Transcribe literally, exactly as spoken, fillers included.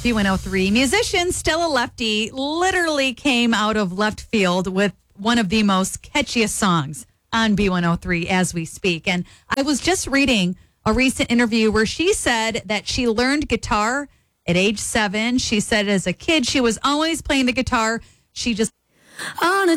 B one oh three. Musician Stella Lefty literally came out of left field with one of the most catchiest songs on B one oh three as we speak. And I was just reading a recent interview where she said that she learned guitar at age seven. She said as a kid, she was always playing the guitar. She just on a